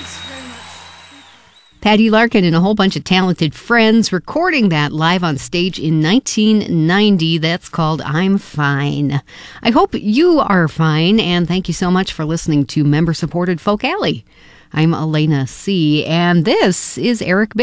Patty Larkin and a whole bunch of talented friends recording that live on stage in 1990. That's called I'm Fine. I hope you are fine, and thank you so much for listening to member-supported Folk Alley. I'm Elena C., and this is Eric Bibb.